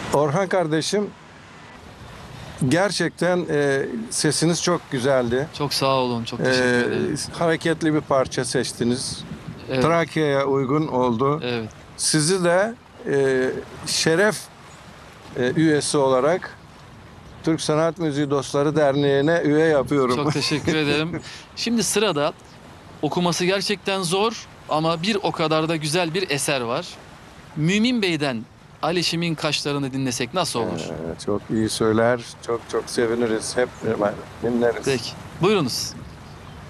Orhan kardeşim, gerçekten sesiniz çok güzeldi. Çok sağ olun. Çok teşekkür ederim. Hareketli bir parça seçtiniz. Evet. Trakya'ya uygun oldu. Evet. Sizi de şeref üyesi olarak Türk Sanat Müziği Dostları Derneği'ne üye yapıyorum. Çok teşekkür ederim. Şimdi sırada okuması gerçekten zor ama bir o kadar da güzel bir eser var. Mümin Bey'den Alişim'in Kaşlarını dinlesek nasıl olur? Çok iyi söyler. Çok çok seviniriz. Hep dinleriz. Peki. Buyurunuz.